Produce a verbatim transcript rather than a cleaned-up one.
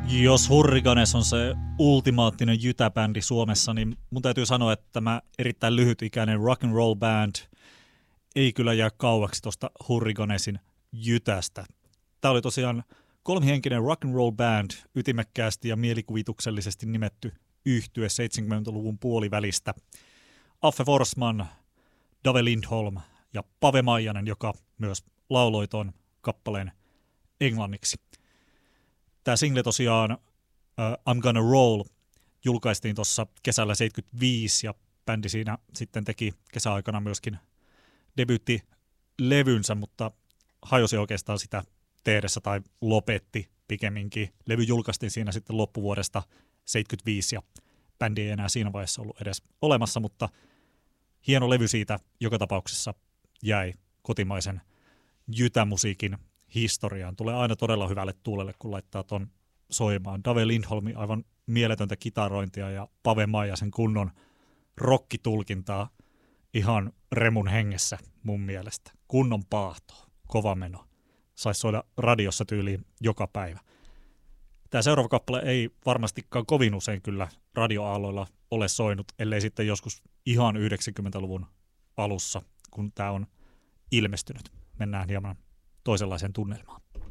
Jos Hurricanes on se ultimaattinen jytäbändi Suomessa, niin mun täytyy sanoa, että tämä erittäin lyhytikäinen rock and roll band ei kyllä jää kauaksi tuosta Hurricanesin jytästä. Tämä oli tosiaan kolmihenkinen rock and roll band, ytimekkäästi ja mielikuvituksellisesti nimetty yhtye seitsemänkymmentäluvun puolivälistä. Affe Forsman, Dave Lindholm ja Pave Maijanen, joka myös lauloi ton kappaleen englanniksi. Tämä single tosiaan uh, I'm Gonna Roll julkaistiin tuossa kesällä seitsemänkymmentäviisi ja bändi siinä sitten teki kesäaikana myöskin debyyttilevynsä, mutta hajosi oikeastaan sitä tehdessä tai lopetti pikemminkin. Levy julkaistiin siinä sitten loppuvuodesta seitsemänkymmentäviisi ja bändi ei enää siinä vaiheessa ollut edes olemassa, mutta hieno levy siitä joka tapauksessa jäi kotimaisen jytämusiikin historiaan. Tulee aina todella hyvälle tuulelle, kun laittaa ton soimaan. Dave Lindholmi aivan mieletöntä kitarointia ja Pave Maijasen kunnon rokkitulkintaa ihan remun hengessä mun mielestä. Kunnon paahto, kova meno. Saisi soida radiossa tyyliin joka päivä. Tämä seuraava kappale ei varmastikaan kovin usein kyllä radioaalloilla ole soinut, ellei sitten joskus ihan yhdeksänkymmentäluvun alussa, kun tämä on ilmestynyt. Mennään hieman toisenlaiseen tunnelmaan.